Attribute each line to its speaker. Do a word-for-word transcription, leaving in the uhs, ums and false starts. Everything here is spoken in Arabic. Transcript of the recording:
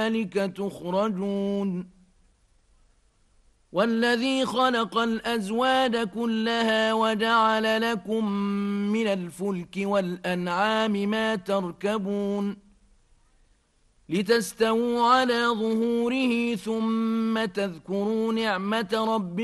Speaker 1: ذلك تخرجون والذي خلق الأزواج كلها وجعل لكم من الفلك والأنعام ما تركبون لتستووا على ظهوره ثم تذكروا نعمة ربكم